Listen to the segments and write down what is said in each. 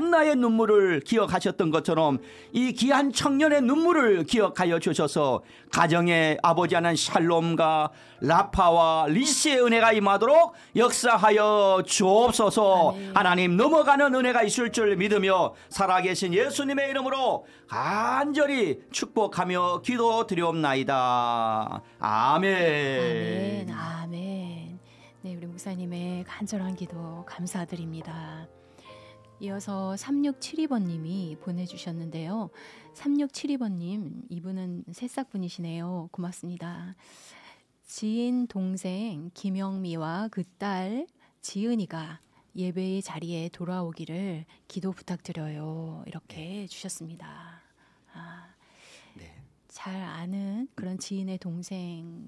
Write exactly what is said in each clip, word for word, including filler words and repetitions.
한나의 눈물을 기억하셨던 것처럼 이 귀한 청년의 눈물을 기억하여 주셔서 가정에 아버지 하나님 샬롬과 라파와 리시의 은혜가 임하도록 역사하여 주옵소서. 아멘. 하나님 넘어가는 은혜가 있을 줄 믿으며 살아계신 예수님의 이름으로 간절히 축복하며 기도드리옵나이다. 아멘. 아멘. 아멘. 네, 우리 목사님의 간절한 기도 감사드립니다. 이어서 삼육칠이 번님이 보내주셨는데요. 삼육칠이 번님, 이분은 새싹분이시네요. 고맙습니다. 지인 동생 김영미와 그 딸 지은이가 예배의 자리에 돌아오기를 기도 부탁드려요. 이렇게 주셨습니다. 아, 네. 잘 아는 그런 지인의 동생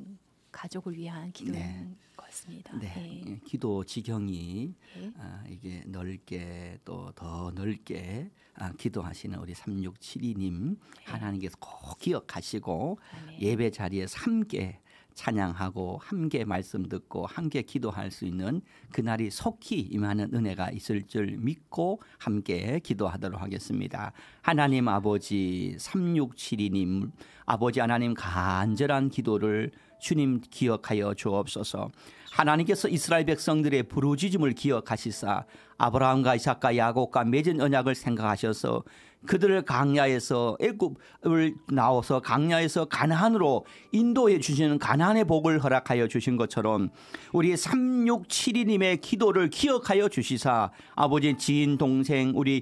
가족을 위한 기도인 네. 것 같습니다. 네. 네. 기도 지경이 네. 아, 이게 넓게 또 더 넓게 아, 기도하시는 우리 삼육칠이 님 네. 하나님께서 꼭 기억하시고 아, 네. 예배 자리에서 함께 찬양하고 함께 말씀 듣고 함께 기도할 수 있는 그날이 속히 임하는 은혜가 있을 줄 믿고 함께 기도하도록 하겠습니다. 하나님 아버지 삼육칠이 님 아버지 하나님 간절한 기도를 주님 기억하여 주옵소서. 하나님께서 이스라엘 백성들의 부르짖음을 기억하시사 아브라함과 이삭과 야곱과 맺은 언약을 생각하셔서 그들을 강야에서 애굽을 나와서 강야에서 가나안으로 인도해 주시는 가나안의 복을 허락하여 주신 것처럼 우리 삼육칠이 님의 기도를 기억하여 주시사 아버지 지인 동생 우리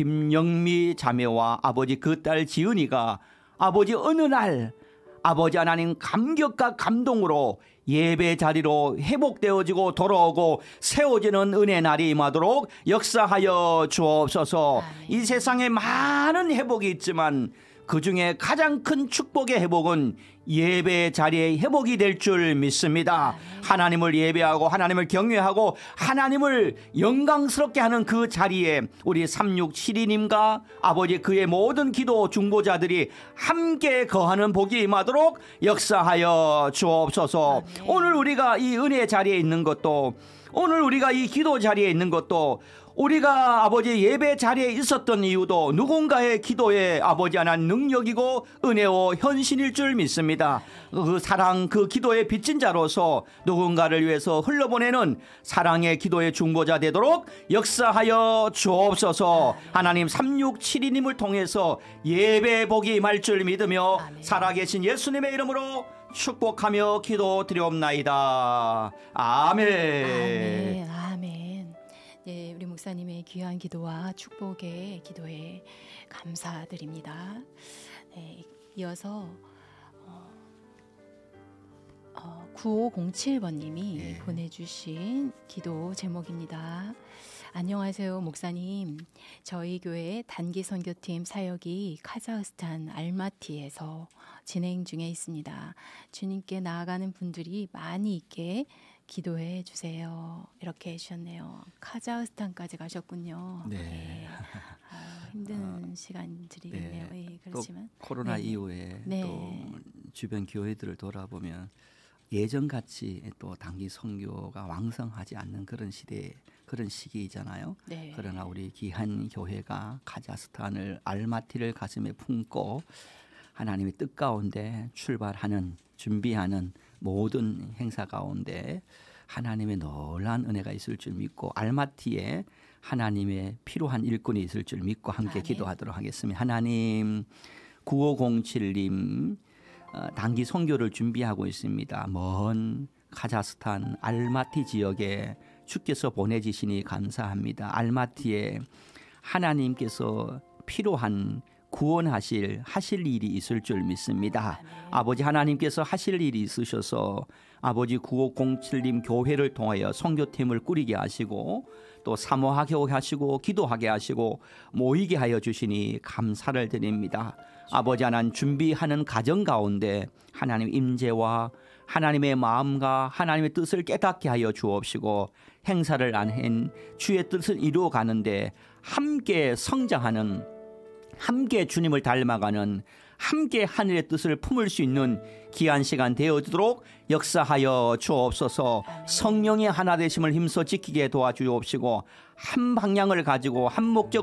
김영미 자매와 아버지 그 딸 지은이가 아버지 어느 날 아버지 하나님 감격과 감동으로 예배 자리로 회복되어지고 돌아오고 세워지는 은혜 날이 임하도록 역사하여 주옵소서. 아멘. 이 세상에 많은 회복이 있지만 그중에 가장 큰 축복의 회복은 예배 자리의 회복이 될 줄 믿습니다. 아멘. 하나님을 예배하고 하나님을 경외하고 하나님을 영광스럽게 하는 그 자리에 우리 삼육칠이 님과 아버지 그의 모든 기도 중보자들이 함께 거하는 복이 임하도록 역사하여 주옵소서. 아멘. 오늘 우리가 이 은혜 자리에 있는 것도 오늘 우리가 이 기도 자리에 있는 것도 우리가 아버지 예배 자리에 있었던 이유도 누군가의 기도에 아버지 하나님 능력이고 은혜오 현신일 줄 믿습니다. 그 사랑 그 기도의 빚진 자로서 누군가를 위해서 흘러보내는 사랑의 기도의 중보자 되도록 역사하여 주옵소서. 하나님 삼육칠이 님을 통해서 예배 복이 임할 줄 믿으며 아멘. 살아계신 예수님의 이름으로 축복하며 기도드리옵나이다. 아멘. 아멘. 아멘. 네, 우리 목사님의 귀한 기도와 축복의 기도에 감사드립니다. 네, 이어서 어, 어, 구오공칠 번님이 네. 보내주신 기도 제목입니다. 안녕하세요 목사님. 저희 교회 단기 선교팀 사역이 카자흐스탄 알마티에서 진행 중에 있습니다. 주님께 나아가는 분들이 많이 있게 기도해 주세요. 이렇게 해주셨네요. 카자흐스탄까지 가셨군요. 네. 네. 아유, 힘든 어, 시간들이겠네요. 네. 네, 그렇지만 또 코로나 네. 이후에 네. 또 주변 교회들을 돌아보면 예전같이 또 단기 선교가 왕성하지 않는 그런 시대 그런 시기이잖아요. 네. 그러나 우리 귀한 교회가 카자흐스탄을 알마티를 가슴에 품고 하나님의 뜻 가운데 출발하는 준비하는 모든 행사 가운데 하나님의 놀라운 은혜가 있을 줄 믿고 알마티에 하나님의 필요한 일꾼이 있을 줄 믿고 함께 아멘. 기도하도록 하겠습니다. 하나님 구오공칠 님 어, 단기 선교를 준비하고 있습니다. 먼 카자흐스탄 알마티 지역에 주께서 보내주시니 감사합니다. 알마티에 하나님께서 필요한 구원하실 하실 일이 있을 줄 믿습니다. 아멘. 아버지 하나님께서 하실 일이 있으셔서 아버지 구오공칠 님 교회를 통하여 선교팀을 꾸리게 하시고 또 사모하게 하시고 기도하게 하시고 모이게 하여 주시니 감사를 드립니다. 아버지 하나님 준비하는 가정 가운데 하나님 임재와 하나님의 마음과 하나님의 뜻을 깨닫게 하여 주옵시고 행사를 안한 주의 뜻을 이루어 가는데 함께 성장하는 함께 주님을 닮아가는 함께 하늘의 뜻을 품을 수 있는 귀한 시간 되어주도록 역사하여 주옵소서. 성령의 하나 되심을 힘써 지키게 도와주옵시고 한 방향을 가지고 한 목적